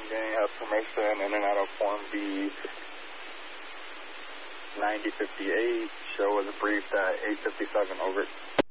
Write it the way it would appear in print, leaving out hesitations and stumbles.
gang has permission in and out of Form B 9058. Show was briefed at 8:57, over.